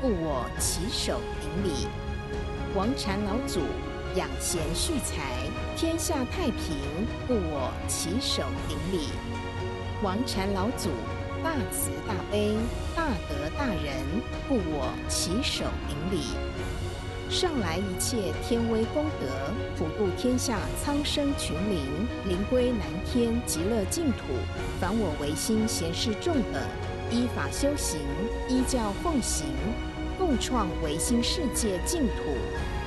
故我起手顶礼。王禅老祖养贤蓄财，天下太平，故我起手顶礼。王禅老祖大慈大悲，大德大仁，故我起手顶礼。上来一切天威功德，普度天下苍生群灵，灵归南天极乐净土。凡我唯心贤士众等，依法修行，依教奉行，共创唯心世界净土。